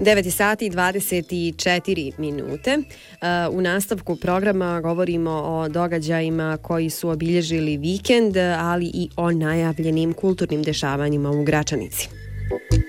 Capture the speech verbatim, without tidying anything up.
devet sati i dvadeset četiri minute. U nastavku programa govorimo o događajima koji su obilježili vikend, ali i o najavljenim kulturnim dešavanjima u Gračanici.